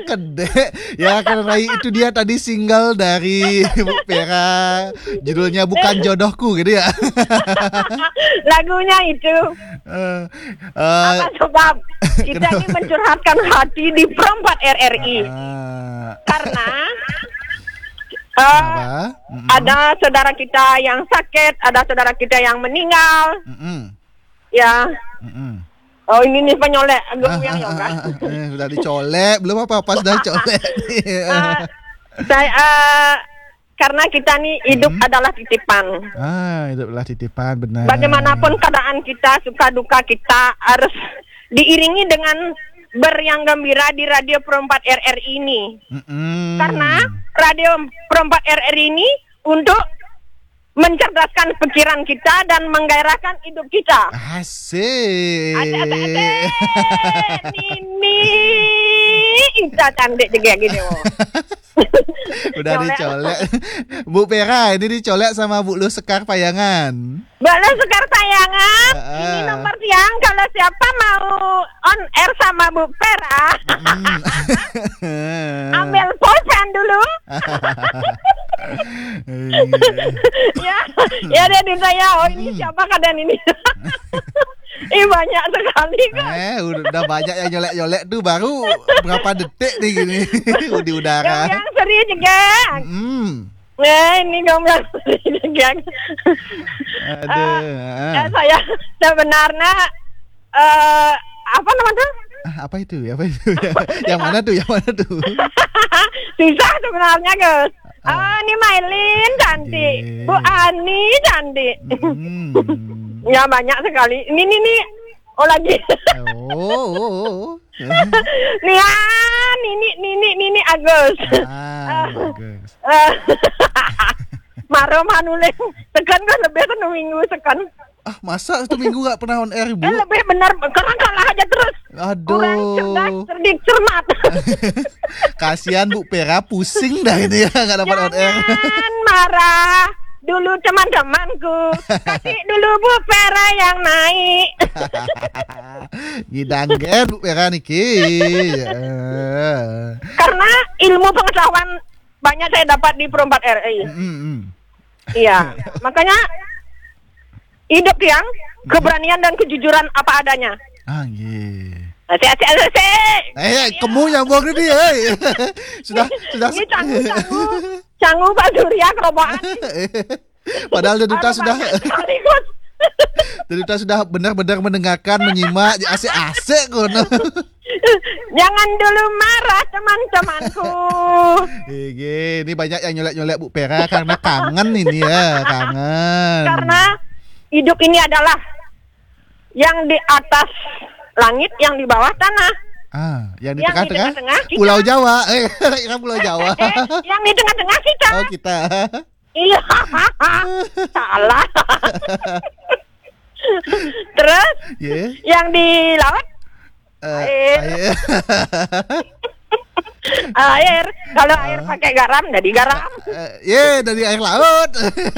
Kedek. Ya karena itu dia tadi single dari Bu Vera. Judulnya Bukan Jodohku gitu ya. Lagunya itu. Apa sebab kita ini mencurhatkan hati di Perempat RRI. Karena ada saudara kita yang sakit, ada saudara kita yang meninggal. Ya. Oh ini nih penyolek goyang yoga. Sudah dicolek, belum apa-apa sudah colek. Karena kita nih hidup adalah titipan. Hidup adalah titipan, benar. Bagaimanapun keadaan kita, suka duka kita harus diiringi dengan beriang gembira di Radio Perempat RRI ini. Karena Radio Perempat RRI ini untuk mencerdaskan pikiran kita dan menggairahkan hidup kita. Asik. Ade-ade. Nini. Kita cantik juga gini. Udah dicolek. Bu Vera, ini dicolek sama Bu Lu Sekar Payangan. Bu Lu Sekar Payangan. Ini nomor siang kalau siapa mau on air sama Bu Vera. Ambil pulpen dulu. Ya deh di saya. Oh ini siapa kalian ini? Banyak sekali kan. Udah banyak yang nyolek-nyolek tuh baru berapa detik nih gini di udara. Yang seri juga. Ini yang seri juga. Saya sebenarnya apa namanya? Apa itu? Yang mana tuh? Susah sebenarnya, Gus. Ini Mailin cantik. Bu Ani cantik. Ya banyak sekali. Ini oh lagi. Nini Agus. Agus. Maro manuleng tekan kan lebih kan minggu sekan. Masa 1 minggu gak pernah on air, Bu? Lebih benar, karena kalah aja terus. Aduh. Kurang cerdas, cerdik, cermat. Kasihan Bu Vera, pusing dah ini ya gak dapat on air. Jangan marah. Dulu teman-temanku, kasih dulu Bu Vera yang naik. Gidanggen Bu Vera niki. Karena ilmu pengetahuan banyak saya dapat di Perempat RRI. Iya, makanya hidup yang keberanian dan kejujuran apa adanya. Kamu nyambung ini sudah. Ini canggu Pak Surya kerobokan. Padahal Deduta sudah benar-benar mendengarkan, menyimak, asik-asik kono. Jangan dulu marah teman-temanku. Ini banyak yang nyolek-nyolek Bu Vera karena kangen ini ya, kangen. Karena hidup ini adalah yang di atas langit, yang di bawah tanah. Yang di tengah-tengah Pulau Jawa. Pulau Jawa. Yang di tengah-tengah kita. Oh, kita. Iya. Salah. Terus yang di laut air. Kalau air pakai garam jadi garam. Dari air laut.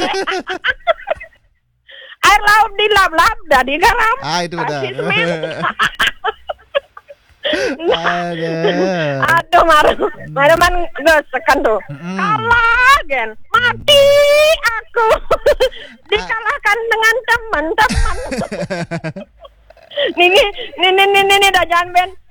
Air laut dilap-lap jadi garam. Itu benar. Aduh maruman gus tekan tuh. Kalah gen, mati aku. Dikalahkan dengan teman-teman. Nini dah jangan Ben.